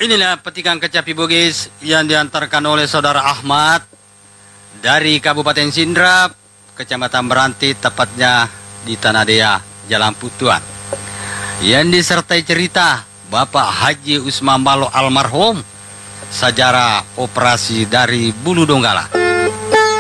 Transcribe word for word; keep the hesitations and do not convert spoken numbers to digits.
Inilah petikan kecapi Bugis yang diantarkan oleh saudara Ahmad dari Kabupaten Sindrap, Kecamatan Meranti, tepatnya di Tanah Dea, Jalan Putuan. Yang disertai cerita Bapak Haji Usman Malo almarhum, sejarah operasi dari Bulu Donggala.